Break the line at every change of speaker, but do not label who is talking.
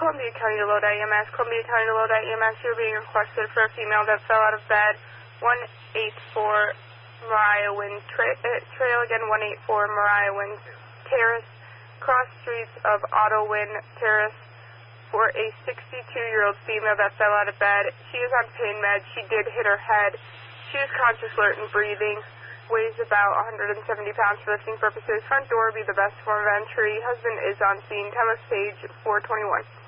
Columbia County to Lodi EMS. Columbia County to Lodi EMS, you're being requested for a female that fell out of bed. 184 Mariah Wind Trail, again 184 Mariah Wind Terrace, cross streets of Otto Wynn Terrace, for a 62-year-old female that fell out of bed. She is on pain meds. She did hit her head. She is conscious, alert, and breathing. Weighs about 170 pounds for lifting purposes. Front door would be the best form of entry. Husband is on scene. Time of stage 4:21.